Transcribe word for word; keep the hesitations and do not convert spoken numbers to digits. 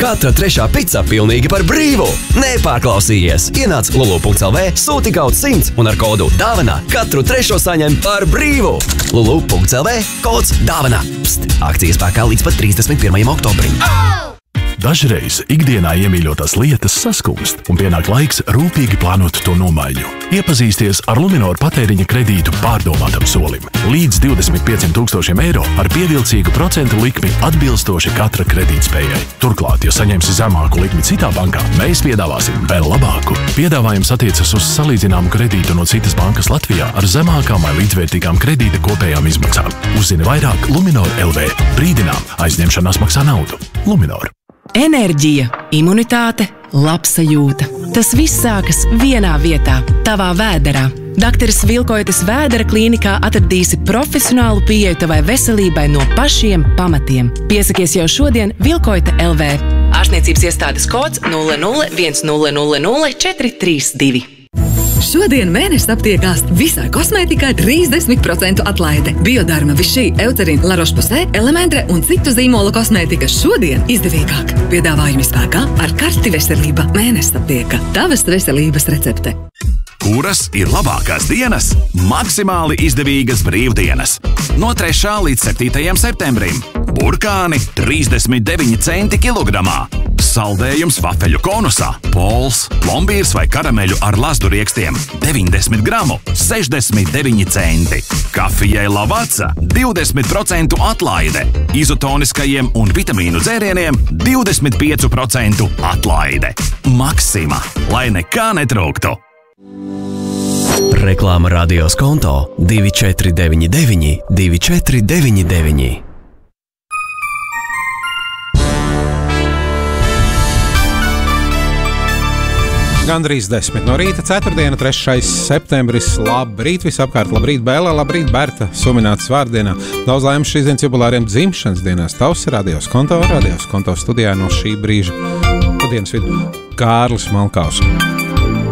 Katra trešā pica pilnīgi par brīvu. Nepārklausījies! Ienāc lulu punkts el vē, sūti kaut simts un ar kodu dāvana katru trešo saņem par brīvu. lulu punkts el vē, kods dāvana. Pst! Akcijas spēkā līdz pat trīsdesmit pirmajam oktobrim. Dažreiz ikdienā iemīļotās lietas saskumst, un pienāk laiks rūpīgi plānot to nomaiņu. Iepazīsties ar Luminor patēriņa kredītu pārdomātam solim. Līdz divdesmit pieciem tūkstošiem eiro ar pievilcīgu procentu likmi atbilstoši katra kredītspējai. Turklāt, ja saņemsi zemāku likmi citā bankā, mēs piedāvāsim vēl labāku. Piedāvājums attiecas uz salīdzināmu kredītu no citas bankas Latvijā ar zemākām vai līdzvērtīgām kredīta kopējām izmaksām. Uzzini vairāk Luminor punkt el vē. Brīdinām, aizņemšanās maksā naudu. Luminor. Enerģija, imunitāte, labsajūta. Tas viss sākas vienā vietā – tavā vēderā. Dakteres Vilkoites Vēdera klīnikā atradīsi profesionālu pieeju tavai veselībai no pašiem pamatiem. Piesakies jau šodien Vilkoite punkt el vē. Ārstniecības iestādes kods nulle nulle viens nulle nulle nulle četri trīs divi. Šodien mēnesis aptiekās visā kosmētikā trīsdesmit procentu atlaide. Biodarma, Vichy, Eucerin, La Roche-Posay, Elementre un citu zīmolu kosmētika šodien izdevīgāk. Piedāvājumi spēkā ar karti veselība. Mēnesis aptieka. Tavas veselības recepte. Kuras ir labākās dienas? Maksimāli izdevīgas brīvdienas. No trešā līdz septītajam septembrim. Burkāni trīsdesmit deviņi centi kilogramā. Saldējums vafeļu konusā. Pols, plombīrs vai karameļu ar lazdu riekstiem. deviņdesmit gramu, sešdesmit deviņi centi. Kafijai Lavazza divdesmit procentu atlaide. Izotoniskajiem un vitamīnu dzērieniem divdesmit pieci procenti atlaide. Maksima, lai nekā netrūktu. Reklāma radios konto divi četri deviņi deviņi divi četri deviņi deviņi. Gandrīz desmit no rīta, ceturtdiena, trešais septembris. Labrīt, visapkārt, labrīt, Bēlē, labrīt, Berta, suminātas vārdienā. Daudz laimes šīs dienas jubilāriem dzimšanas dienās. Tavs radios konto, radios konto studijā no šī brīža. Padienas vidu Kārlis Malkaus.